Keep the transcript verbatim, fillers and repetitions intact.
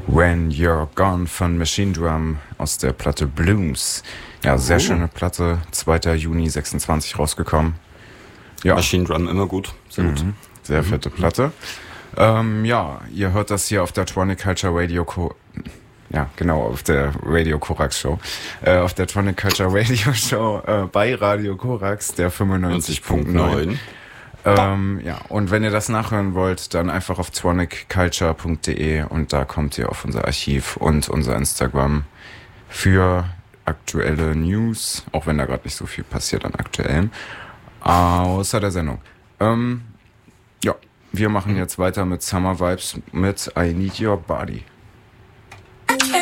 When You're Gone von Machine Drum aus der Platte Blooms. Ja, sehr Oh. schöne Platte, zweiter Juni sechsundzwanzig rausgekommen. Ja. Maschinen Drum immer gut, sehr gut. Mhm. Sehr fette Platte. Ähm, ja, ihr hört das hier auf der Tronic Culture Radio Co- Ja, genau, auf der Radio Korax Show. Äh, auf der Tronic Culture Radio Show äh, bei Radio Korax, der fünfundneunzig Punkt neun. Ähm, ja, und wenn ihr das nachhören wollt, dann einfach auf tronic culture punkt de und da kommt ihr auf unser Archiv und unser Instagram für aktuelle News, auch wenn da gerade nicht so viel passiert an aktuellen, außer der Sendung. Ähm, ja, wir machen jetzt weiter mit Summer Vibes mit I Need Your Body.